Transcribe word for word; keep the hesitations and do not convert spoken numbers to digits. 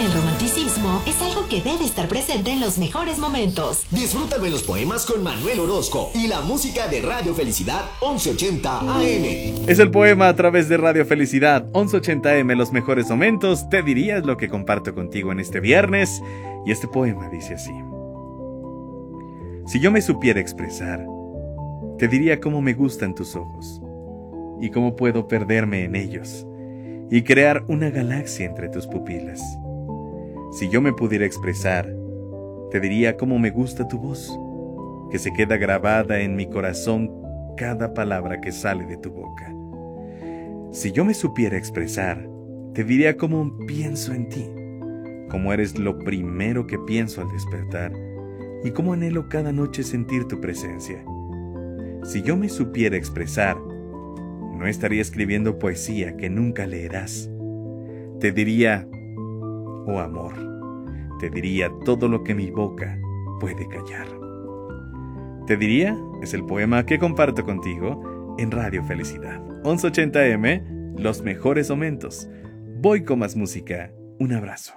El romanticismo es algo que debe estar presente en los mejores momentos. Disfrútalo en los poemas con Manuel Orozco y la música de Radio Felicidad once ochenta A M. Es el poema a través de Radio Felicidad once ochenta A M, los mejores momentos. Te diría es lo que comparto contigo en este viernes. Y este poema dice así: si yo me supiera expresar, te diría cómo me gustan tus ojos y cómo puedo perderme en ellos y crear una galaxia entre tus pupilas. Si yo me pudiera expresar, te diría cómo me gusta tu voz, que se queda grabada en mi corazón cada palabra que sale de tu boca. Si yo me supiera expresar, te diría cómo pienso en ti, cómo eres lo primero que pienso al despertar y cómo anhelo cada noche sentir tu presencia. Si yo me supiera expresar, no estaría escribiendo poesía que nunca leerás. Te diría, oh amor, te diría todo lo que mi boca puede callar. Te diría es el poema que comparto contigo en Radio Felicidad once ochenta A M, los mejores momentos. Voy con más música. Un abrazo.